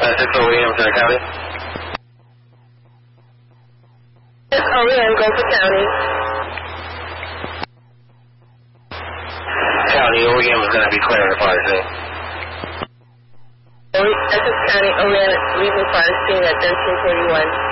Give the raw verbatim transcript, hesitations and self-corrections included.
Uh, six oh Williams in the county. six oh Williams, Gulfport County. County, O E M is going to be clearing the fire scene. Essex County, O E M leaving fire scene at thirteen forty-one.